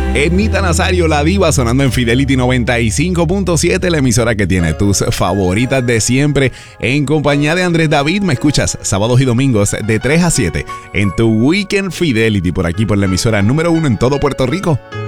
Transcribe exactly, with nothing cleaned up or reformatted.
Ernita Nazario, la diva, sonando en Fidelity noventa y cinco punto siete, la emisora que tiene tus favoritas de siempre. En compañía de Andrés David, me escuchas sábados y domingos de tres a siete en tu Weekend Fidelity, por aquí por la emisora número uno en todo Puerto Rico.